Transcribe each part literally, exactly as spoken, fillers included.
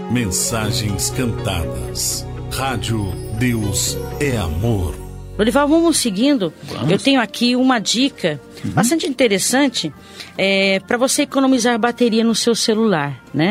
Mensagens cantadas. Rádio Deus é Amor. Lorival, vamos seguindo. Vamos. Eu tenho aqui uma dica uhum. bastante interessante é, para você economizar bateria no seu celular, né?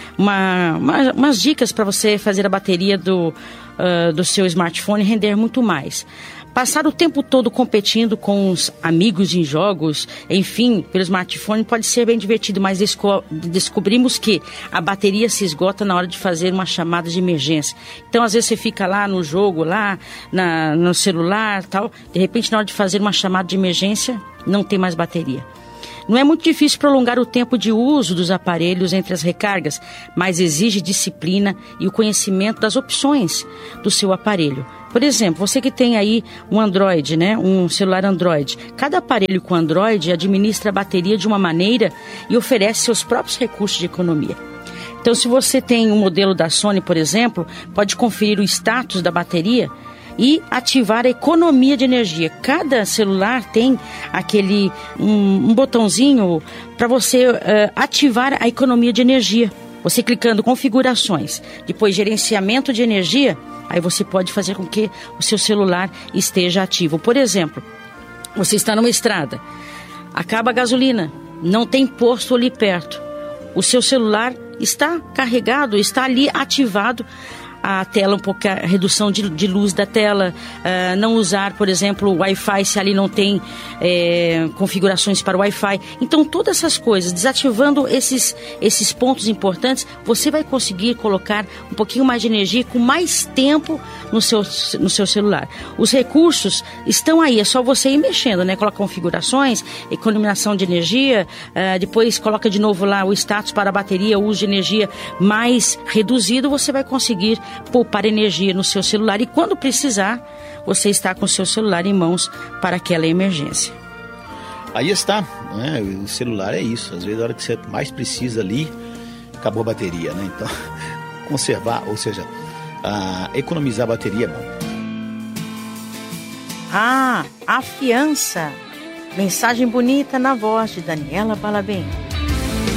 Uma, uma, umas dicas para você fazer a bateria do, uh, do seu smartphone render muito mais. Passar o tempo todo competindo com os amigos em jogos, enfim, pelo smartphone pode ser bem divertido, mas desco- descobrimos que a bateria se esgota na hora de fazer uma chamada de emergência. Então, às vezes você fica lá no jogo, lá na, no celular, tal, de repente na hora de fazer uma chamada de emergência, não tem mais bateria. Não é muito difícil prolongar o tempo de uso dos aparelhos entre as recargas, mas exige disciplina e o conhecimento das opções do seu aparelho. Por exemplo, você que tem aí um Android, né, um celular Android, cada aparelho com Android administra a bateria de uma maneira e oferece seus próprios recursos de economia. Então, se você tem um modelo da Sony, por exemplo, pode conferir o status da bateria e ativar a economia de energia. Cada celular tem aquele um, um botãozinho para você uh, ativar a economia de energia. Você clicando configurações, depois gerenciamento de energia, aí você pode fazer com que o seu celular esteja ativo. Por exemplo, você está numa estrada, acaba a gasolina, não tem posto ali perto. O seu celular está carregado, está ali ativado, a tela, um pouco a redução de, de luz da tela, uh, não usar, por exemplo, o Wi-Fi se ali não tem é, configurações para o Wi-Fi. Então, todas essas coisas, desativando esses, esses pontos importantes, você vai conseguir colocar um pouquinho mais de energia com mais tempo no seu, no seu celular. Os recursos estão aí, é só você ir mexendo, né? Coloca configurações, economização de energia, uh, depois coloca de novo lá o status para a bateria, o uso de energia mais reduzido, você vai conseguir poupar energia no seu celular e quando precisar, você está com o seu celular em mãos para aquela emergência. Aí está, né? O celular é isso, às vezes na hora que você mais precisa ali, acabou a bateria, né? Então, conservar, ou seja, a economizar a bateria é bom. Ah, a fiança. Mensagem bonita na voz de Daniela Balabem.